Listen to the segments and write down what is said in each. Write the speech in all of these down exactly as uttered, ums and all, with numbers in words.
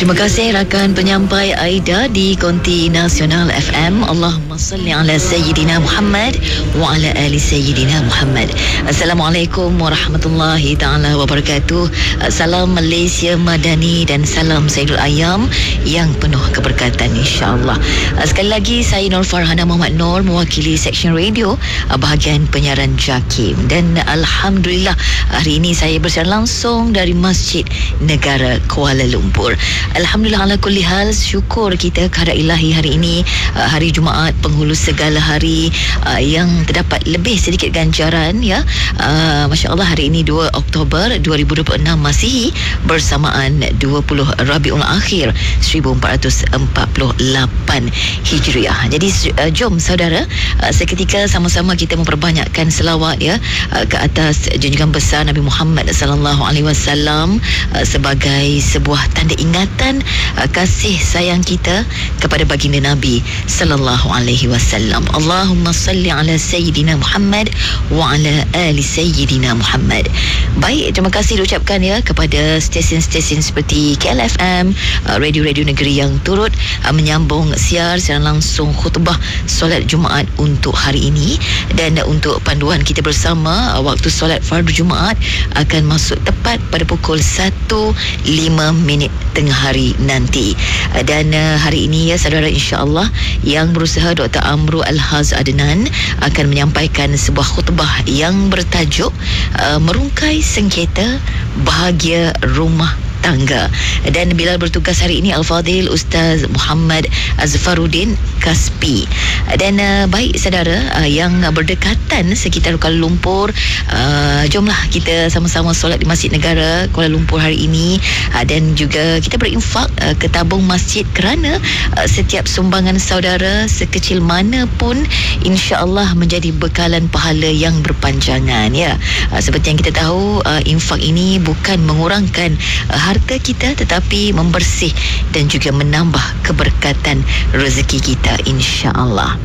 Terima kasih rakan penyampai Aida di Konti Nasional F M. Allahumma salli ala Sayyidina Muhammad wa ala ali Sayyidina Muhammad. Assalamualaikum warahmatullahi ta'ala wabarakatuh. Salam Malaysia Madani dan salam Saidul Ayam yang penuh keberkatan insyaAllah. Sekali lagi saya Nur Farhana Muhammad Nur, mewakili Seksyen Radio bahagian penyiaran JAKIM. Dan Alhamdulillah hari ini saya bersiaran langsung dari Masjid Negara Kuala Lumpur. Alhamdulillah ala kulli hal, syukur kita kehadrat ilahi hari ini, uh, hari Jumaat penghulu segala hari, uh, yang terdapat lebih sedikit ganjaran ya. Uh, Masya Allah, hari ini dua Oktober dua ribu dua puluh enam Masihi bersamaan dua puluh Rabiul Akhir seribu empat ratus empat puluh lapan Hijriah. Jadi uh, jom saudara, uh, seketika sama-sama kita memperbanyakkan selawat ya uh, ke atas junjungan besar Nabi Muhammad sallallahu alaihi wasallam uh, sebagai sebuah tanda ingatan uh, kasih sayang kita kepada baginda Nabi sallallahu alaihi wasallam. Allahumma salli ala Sayyidina Muhammad wa ala ali Sayyidina Muhammad. Baik, terima kasih diucapkan ya kepada stesen-stesen seperti K L F M, uh, radio-radio negeri yang turut uh, menyambung siar secara langsung khutbah solat Jumaat untuk hari ini. Dan uh, untuk panduan kita bersama, uh, waktu solat fardu Jumaat akan masuk tepat pada pukul satu lima minit tengah hari nanti. Dan uh, hari ini ya saudara, insya-Allah yang berusaha Doktor Amru Al-Haz Adnan akan menyampaikan sebuah khutbah yang bertajuk uh, merungkai sengketa bahagia rumah tangga. Dan bila bertugas hari ini Al-Fadhil Ustaz Muhammad Azfaruddin Kaspi. Dan uh, baik saudara, uh, yang berdekatan sekitar Kuala Lumpur, uh, jomlah kita sama-sama solat di Masjid Negara Kuala Lumpur hari ini, uh, dan juga kita berinfak uh, ke tabung masjid, kerana uh, setiap sumbangan saudara sekecil mana pun insya-Allah menjadi bekalan pahala yang berpanjangan ya. Uh, seperti yang kita tahu, uh, infak ini bukan mengurangkan uh, harta kita, tetapi membersih dan juga menambah keberkatan rezeki kita insya-Allah.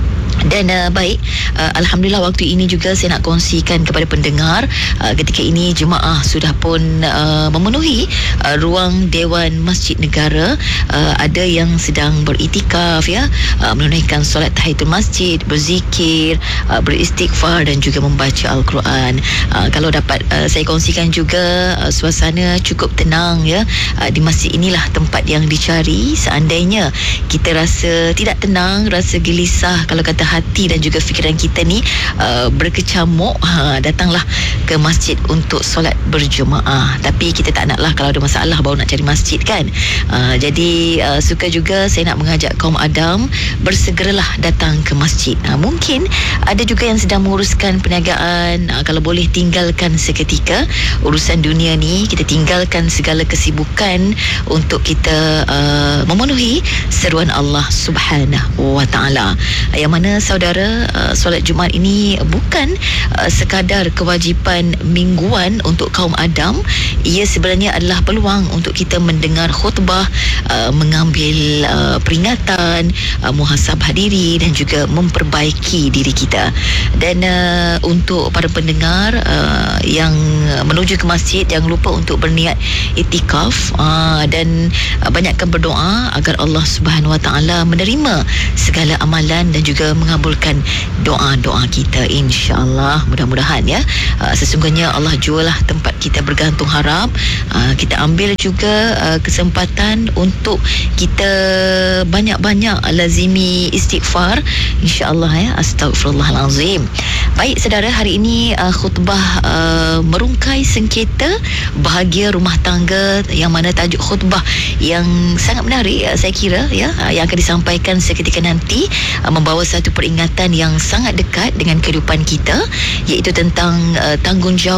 Dan uh, baik, uh, Alhamdulillah waktu ini juga saya nak kongsikan kepada pendengar, uh, ketika ini jemaah sudah pun uh, memenuhi uh, ruang Dewan Masjid Negara. uh, ada yang sedang beritikaf ya, uh, menunaikan solat tahiyatul masjid, berzikir, uh, beristighfar dan juga membaca Al-Quran. uh, Kalau dapat uh, saya kongsikan juga, uh, suasana cukup tenang ya. uh, Di masjid inilah tempat yang dicari. Seandainya kita rasa tidak tenang, rasa gelisah, kalau kata hati dan juga fikiran kita ni uh, berkecamuk, ha, datanglah ke masjid untuk solat berjemaah. Tapi kita tak naklah kalau ada masalah baru nak cari masjid kan. uh, Jadi uh, suka juga saya nak mengajak kaum Adam bersegeralah datang ke masjid. uh, Mungkin ada juga yang sedang menguruskan perniagaan, uh, kalau boleh tinggalkan seketika urusan dunia ni, kita tinggalkan segala kesibukan untuk kita uh, memenuhi seruan Allah Subhanahu wa ta'ala. Yang mana saudara, uh, solat Jumaat ini bukan uh, sekadar kewajipan mingguan untuk kaum Adam. Ia sebenarnya adalah peluang untuk kita mendengar khutbah, uh, mengambil uh, peringatan, uh, muhasabah diri dan juga memperbaiki diri kita. Dan uh, untuk para pendengar uh, yang menuju ke masjid, jangan lupa untuk berniat itikaf, uh, dan uh, banyakkan berdoa agar Allah Subhanahu wa taala menerima segala amalan dan juga mengabulkan doa-doa kita insya-Allah. Mudah-mudahan ya. Uh, sesungguhnya Allah jualah tempat kita bergantung harap. Uh, kita ambil juga uh, kesempatan untuk kita banyak-banyak lazimi istighfar insya-Allah ya. Astaghfirullahalazim. Baik saudara, hari ini uh, khutbah uh, merungkai sengketa bahagia rumah tangga, yang mana tajuk khutbah yang sangat menarik uh, saya kira ya, uh, yang akan disampaikan seketika nanti uh, membawa satu peringatan yang sangat dekat dengan kehidupan kita, iaitu tentang uh, tanggungjawab